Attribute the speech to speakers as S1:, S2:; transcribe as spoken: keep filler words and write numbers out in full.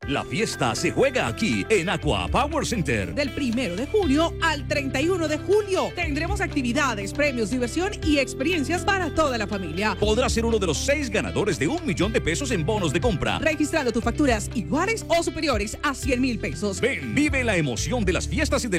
S1: La fiesta se juega aquí en Aqua Power Center.
S2: Del primero de junio al treinta y uno de julio tendremos actividades, premios, diversión y experiencias para toda la familia.
S1: Podrás ser uno de los seis ganadores de un millón de pesos en bonos de compra.
S2: Registrando tus facturas iguales o superiores a cien mil pesos.
S1: Ven, vive la emoción de las fiestas y de